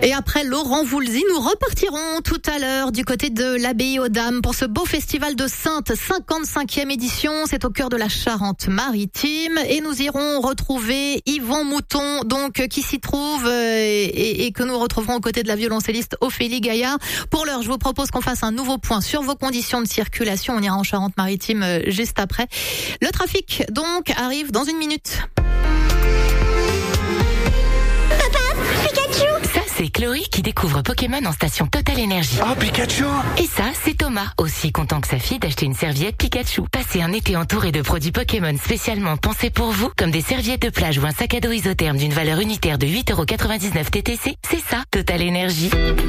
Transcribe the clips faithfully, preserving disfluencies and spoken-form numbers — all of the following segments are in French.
Et après Laurent Voulzy, nous repartirons tout à l'heure du côté de l'Abbaye aux Dames pour ce beau festival de Saintes, cinquante-cinquième édition. C'est au cœur de la Charente-Maritime et nous irons retrouver Yvan Mouton, donc qui s'y trouve et, et, et que nous retrouverons aux côtés de la violoncelliste Ophélie Gaillard. Pour l'heure, je vous propose qu'on fasse un nouveau point sur vos conditions de circulation. On ira en Charente-Maritime juste après. Le trafic, donc, arrive dans une minute. C'est Chloé qui découvre Pokémon en station Total Energy. Oh, Pikachu! Et ça, c'est Thomas, aussi content que sa fille d'acheter une serviette Pikachu. Passez un été entouré de produits Pokémon spécialement pensés pour vous, comme des serviettes de plage ou un sac à dos isotherme d'une valeur unitaire de huit euros quatre-vingt-dix-neuf T T C. C'est ça, Total Energy.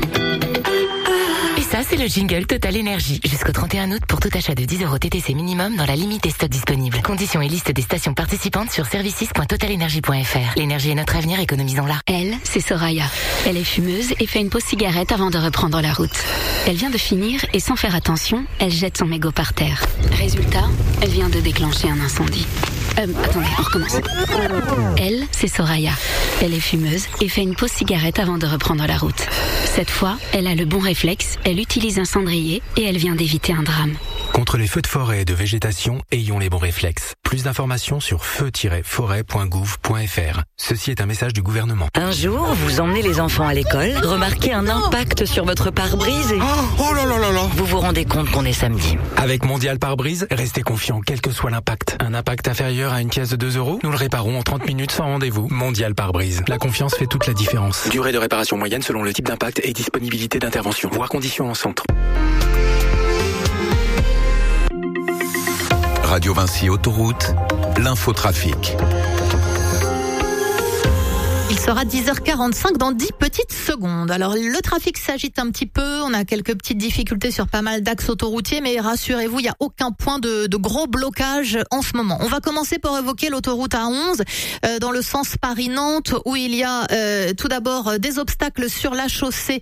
Et ça, c'est le jingle Total Energy. Jusqu'au trente et un août pour tout achat de dix euros T T C minimum dans la limite des stocks disponibles. Conditions et liste des stations participantes sur services point total energy point f r. L'énergie est notre avenir, économisons-la. Elle, c'est Soraya. Elle est fumeuse et fait une pause cigarette avant de reprendre la route. Elle vient de finir et sans faire attention, elle jette son mégot par terre. Résultat, elle vient de déclencher un incendie. Euh, attendez, on recommence. Elle, c'est Soraya. Elle est fumeuse et fait une pause cigarette avant de reprendre la route. Cette fois, elle a le bon réflexe, elle utilise un cendrier et elle vient d'éviter un drame. Contre les feux de forêt et de végétation, ayons les bons réflexes. Plus d'informations sur feu tiret forêt point gouv point f r. Ceci est un message du gouvernement. Un jour, vous emmenez les enfants à l'école, remarquez un impact sur votre pare-brise et... Oh, oh là là là là! Vous vous rendez compte qu'on est samedi. Avec Mondial Pare-Brise, restez confiant quel que soit l'impact. Un impact inférieur à une pièce de deux euros, nous le réparons en trente minutes sans rendez-vous. Mondial Pare-Brise. La confiance fait toute la différence. Durée de réparation moyenne selon le type d'impact et disponibilité d'intervention. Voir conditions en centre. Radio Vinci Autoroute, l'infotrafic. Il sera dix heures quarante-cinq dans dix petites secondes. Alors le trafic s'agite un petit peu, on a quelques petites difficultés sur pas mal d'axes autoroutiers, mais rassurez-vous, il n'y a aucun point de, de gros blocage en ce moment. On va commencer par évoquer l'autoroute A onze euh, dans le sens Paris-Nantes où il y a euh, tout d'abord des obstacles sur la chaussée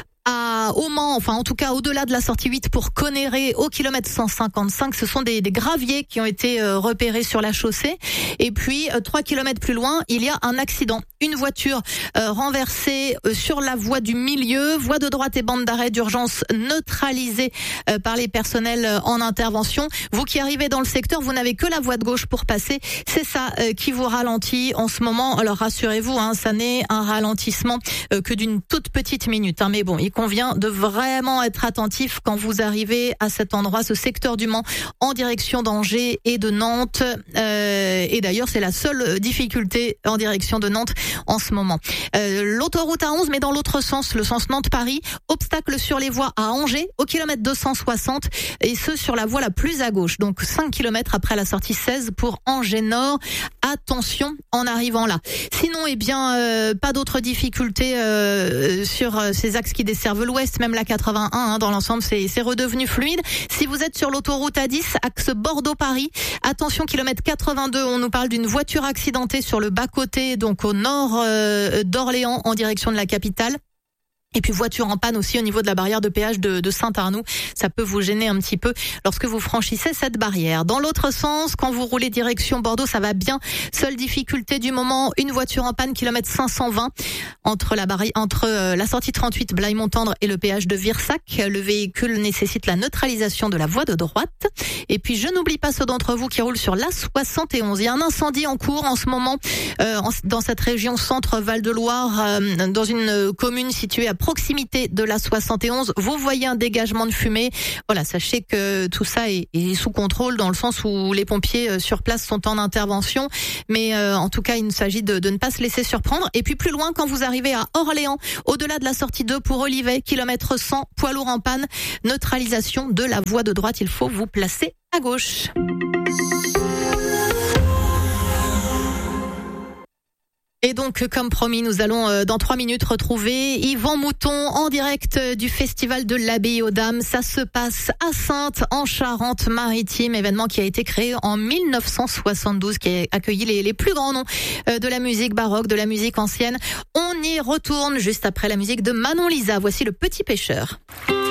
à au Mans, enfin en tout cas au-delà de la sortie huit pour Conneré au kilomètre cent cinquante-cinq. Ce sont des, des graviers qui ont été euh, repérés sur la chaussée. Et puis euh, trois kilomètres plus loin, il y a un accident. Une voiture euh, renversée euh, sur la voie du milieu, voie de droite et bande d'arrêt d'urgence neutralisée euh, par les personnels euh, en intervention. Vous qui arrivez dans le secteur, vous n'avez que la voie de gauche pour passer. C'est ça euh, qui vous ralentit en ce moment. Alors rassurez-vous, hein, ça n'est un ralentissement euh, que d'une toute petite minute. Hein, mais bon, il convient de vraiment être attentif quand vous arrivez à cet endroit, ce secteur du Mans, en direction d'Angers et de Nantes. Euh, et d'ailleurs, c'est la seule difficulté en direction de Nantes en ce moment. Euh, l'autoroute A onze, mais dans l'autre sens, le sens Nantes-Paris, obstacle sur les voies à Angers, au kilomètre deux cent soixante, et ce sur la voie la plus à gauche, donc cinq kilomètres après la sortie seize pour Angers Nord. Attention en arrivant là. Sinon, eh bien, euh, pas d'autres difficultés euh, sur euh, ces axes qui desservent l'ouest, même la quatre-vingt-un, hein, dans l'ensemble, c'est, c'est redevenu fluide. Si vous êtes sur l'autoroute A dix, axe Bordeaux-Paris, attention, kilomètre quatre-vingt-deux, on nous parle d'une voiture accidentée sur le bas-côté, donc au nord euh, d'Orléans, en direction de la capitale. Et puis voiture en panne aussi au niveau de la barrière de péage de, de Saint-Arnoux. Ça peut vous gêner un petit peu lorsque vous franchissez cette barrière. Dans l'autre sens, quand vous roulez direction Bordeaux, ça va bien. Seule difficulté du moment, une voiture en panne, kilomètre cinq cent vingt, entre la barrière, entre euh, la sortie trente-huit Blaye-Montendre et le péage de Virsac. Le véhicule nécessite la neutralisation de la voie de droite. Et puis je n'oublie pas ceux d'entre vous qui roulent sur l'A soixante et onze. Il y a un incendie en cours en ce moment euh, en, dans cette région centre Val-de-Loire, euh, dans une commune située à proximité de la soixante et onze, vous voyez un dégagement de fumée. Voilà, sachez que tout ça est, est sous contrôle dans le sens où les pompiers euh, sur place sont en intervention. Mais euh, en tout cas, il s'agit de, de ne pas se laisser surprendre. Et puis plus loin, quand vous arrivez à Orléans, au-delà de la sortie deux pour Olivet, kilomètre cent, poids lourd en panne, neutralisation de la voie de droite. Il faut vous placer à gauche. Et donc, comme promis, nous allons euh, dans trois minutes retrouver Yvan Mouton en direct euh, du festival de l'Abbaye aux Dames. Ça se passe à Saintes, en Charente-Maritime, événement qui a été créé en mille neuf cent soixante-douze, qui a accueilli les, les plus grands noms euh, de la musique baroque, de la musique ancienne. On y retourne juste après la musique de Manon Lisa. Voici Le Petit Pêcheur.